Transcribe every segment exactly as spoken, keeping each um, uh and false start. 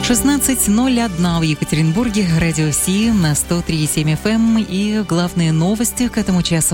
шестнадцать ноль один в Екатеринбурге, радио Си на сто три и семь эф эм и главные новости к этому часу.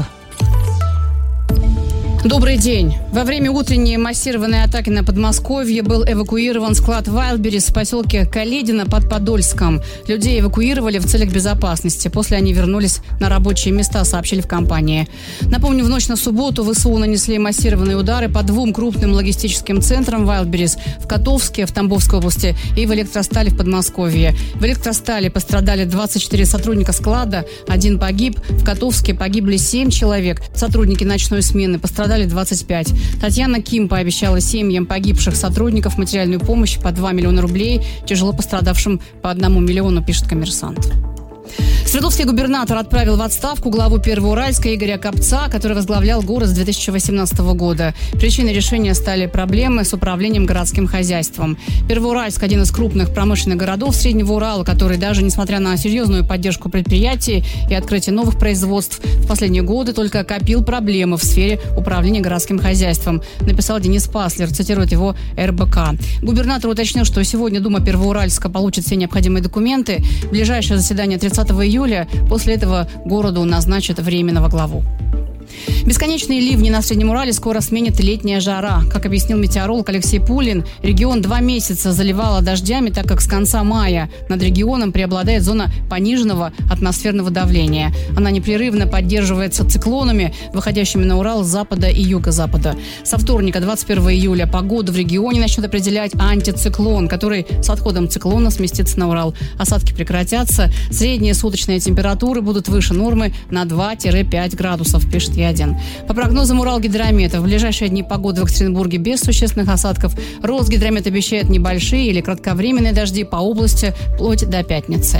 Добрый день. Во время утренней массированной атаки на Подмосковье был эвакуирован склад Wildberries в поселке Каледино под Подольском. Людей эвакуировали в целях безопасности. После они вернулись на рабочие места, сообщили в компании. Напомню, в ночь на субботу ВСУ нанесли массированные удары по двум крупным логистическим центрам Wildberries в Котовске, в Тамбовской области и в Электростали в Подмосковье. В Электростали пострадали двадцать четыре сотрудника склада, один погиб. В Котовске погибли семь человек. Сотрудники ночной смены пострадали двадцать пять. Татьяна Ким пообещала семьям погибших сотрудников материальную помощь по два миллиона рублей, тяжело пострадавшим по одному миллиону, пишет «Коммерсант». Свердловский губернатор отправил в отставку главу Первоуральска Игоря Копца, который возглавлял город с две тысячи восемнадцатого года. Причиной решения стали проблемы с управлением городским хозяйством. Первоуральск – один из крупных промышленных городов Среднего Урала, который даже несмотря на серьезную поддержку предприятий и открытие новых производств, в последние годы только копил проблемы в сфере управления городским хозяйством, написал Денис Паслер, цитирует его эр бэ ка. Губернатор уточнил, что сегодня Дума Первоуральска получит все необходимые документы. Ближайшее заседание тридцатого июля. После этого городу назначат временного главу. Бесконечные ливни на Среднем Урале скоро сменит летняя жара. Как объяснил метеоролог Алексей Пулин, регион два месяца заливало дождями, так как с конца мая над регионом преобладает зона пониженного атмосферного давления. Она непрерывно поддерживается циклонами, выходящими на Урал с запада и юго-запада. Со вторника, двадцать первого июля, погоду в регионе начнет определять антициклон, который с отходом циклона сместится на Урал. Осадки прекратятся. Средние суточные температуры будут выше нормы на два-пять градусов, пишет Е один. По прогнозам Уралгидромета, в ближайшие дни погода в Екатеринбурге без существенных осадков. Росгидромет обещает небольшие или кратковременные дожди по области вплоть до пятницы.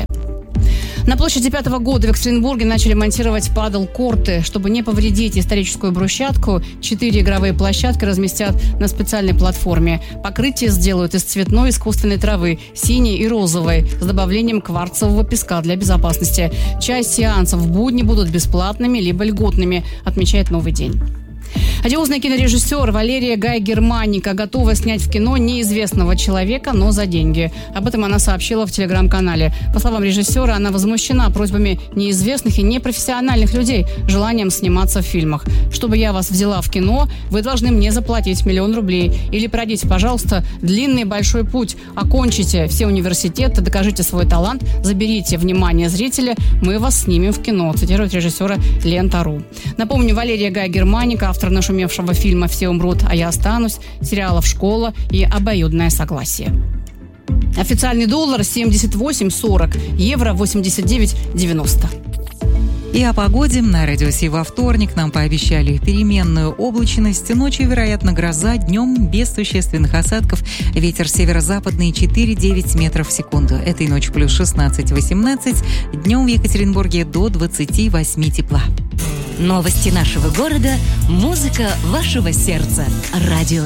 На площади пятого года в Екатеринбурге начали монтировать падл-корты. Чтобы не повредить историческую брусчатку, четыре игровые площадки разместят на специальной платформе. Покрытие сделают из цветной искусственной травы, синей и розовой, с добавлением кварцевого песка для безопасности. Часть сеансов в будни будут бесплатными либо льготными, отмечает «Новый день». Одиозный кинорежиссер Валерия Гай Германика готова снять в кино неизвестного человека, но за деньги. Об этом она сообщила в телеграм-канале. По словам режиссера, она возмущена просьбами неизвестных и непрофессиональных людей желанием сниматься в фильмах. Чтобы я вас взяла в кино, вы должны мне заплатить миллион рублей. Или пройдите, пожалуйста, длинный большой путь. Окончите все университеты, докажите свой талант, заберите внимание зрителя, мы вас снимем в кино, цитирует режиссера Лента.ру. Напомню, Валерия Гай Германика, автор нашумевшего фильма «Все умрут, а я останусь», сериалов «Школа» и «Обоюдное согласие». Официальный доллар семьдесят восемь сорок, евро восемьдесят девять девяносто. И о погоде на радио Си во вторник нам пообещали переменную облачность, ночью, вероятно, гроза, днем без существенных осадков, ветер северо-западный четыре-девять метров в секунду. Этой ночью плюс шестнадцать-восемнадцать, днем в Екатеринбурге до двадцати восьми тепла. Новости нашего города, музыка вашего сердца. Радио